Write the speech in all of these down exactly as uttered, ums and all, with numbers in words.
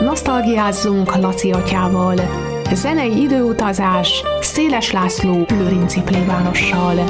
Nosztalgiázzunk Laci atyával. Zenei időutazás Széles László lőrinci plébánossal.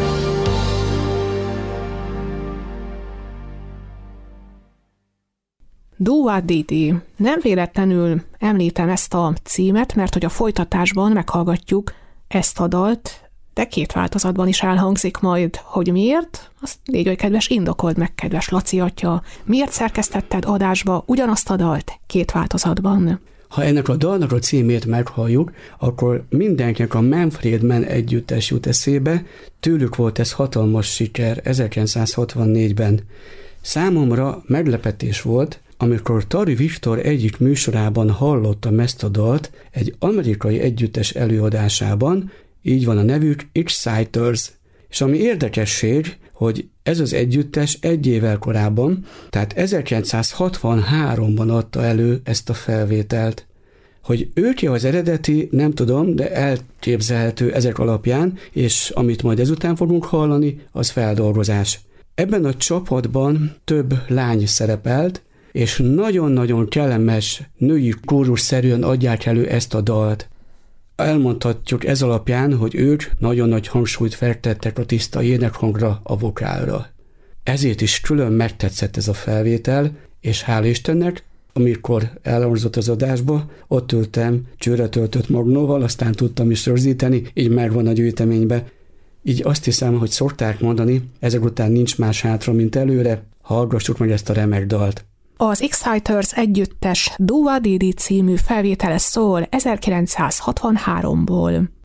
Dúva Didi. Nem véletlenül említem ezt a címet, mert hogy a folytatásban meghallgatjuk ezt a dalt, de két változatban is elhangzik majd, hogy miért, azt légy oly kedves, indokold meg, kedves Laci atya, miért szerkesztetted adásba ugyanazt a dalt két változatban? Ha ennek a dalnak a címét meghalljuk, akkor mindenkinek a Manfred Mann együttes jut eszébe, tőlük volt ez hatalmas siker ezerkilencszázhatvannégyben. Számomra meglepetés volt, amikor Tari Viktor egyik műsorában hallottam ezt a dalt egy amerikai együttes előadásában, így van a nevük, Exciters. És ami érdekesség, hogy ez az együttes egy évvel korábban, tehát ezerkilencszázhatvanháromban adta elő ezt a felvételt. Hogy ők az eredeti, nem tudom, de elképzelhető ezek alapján, és amit majd ezután fogunk hallani, az feldolgozás. Ebben a csapatban több lány szerepelt, és nagyon-nagyon kellemes női kórusszerűen adják elő ezt a dalt. Elmondhatjuk ez alapján, hogy ők nagyon nagy hangsúlyt fektettek a tiszta énekhangra, a vokálra. Ezért is külön megtetszett ez a felvétel, és hál' Istennek, amikor elhangzott az adásba, ott ültem csőre töltött magnóval, aztán tudtam is rögzíteni, így megvan a gyűjteménybe. Így azt hiszem, hogy szokták mondani, ezek után nincs más hátra, mint előre, hallgassuk meg ezt a remek dalt. Az Exciters együttes Dúva Didi című felvétele szól ezerkilencszázhatvanháromból.